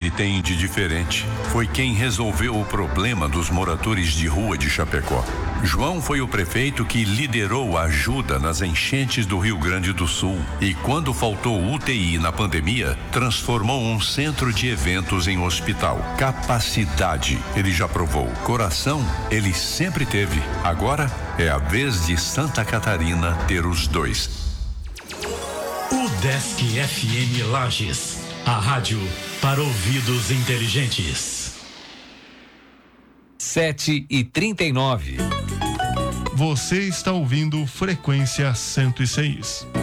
ele tem de diferente? Foi quem resolveu o problema dos moradores de rua de Chapecó. João foi o prefeito que liderou a ajuda nas enchentes do Rio Grande do Sul e, quando faltou UTI na pandemia, transformou um centro de eventos em hospital. Capacidade, ele já provou. Coração, ele sempre teve. Agora é a vez de Santa Catarina ter os dois. UDESC FM Lages, a rádio para ouvidos inteligentes. 7h39. Você está ouvindo Frequência 106.